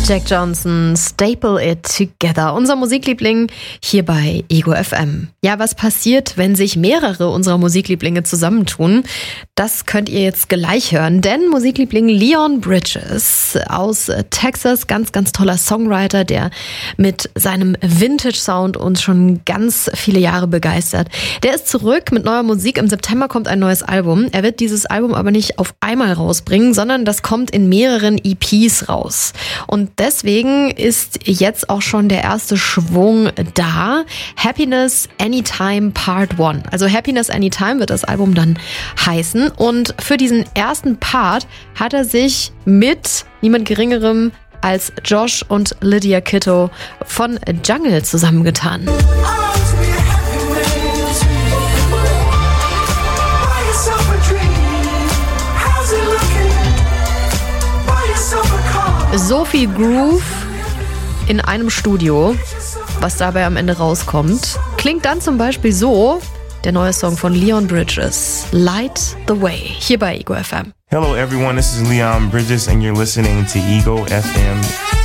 Jack Johnson, Staple It Together, unser Musikliebling hier bei Ego FM. Ja, was passiert, wenn sich mehrere unserer Musiklieblinge zusammentun? Das könnt ihr jetzt gleich hören, denn Musikliebling Leon Bridges aus Texas, ganz, ganz toller Songwriter, der mit seinem Vintage-Sound uns schon ganz viele Jahre begeistert. Der ist zurück mit neuer Musik. Im September kommt ein neues Album. Er wird dieses Album aber nicht auf einmal rausbringen, sondern das kommt in mehreren EPs raus. Und deswegen ist jetzt auch schon der erste Schwung da. Happiness Anytime Part 1. Also Happiness Anytime wird das Album dann heißen. Und für diesen ersten Part hat er sich mit niemand Geringerem als Josh und Lydia Kitto von Jungle zusammengetan. So viel Groove in einem Studio, was dabei am Ende rauskommt, klingt dann zum Beispiel so, der neue Song von Leon Bridges, Light the Way, hier bei Ego FM. Hello everyone, this is Leon Bridges and you're listening to Ego FM.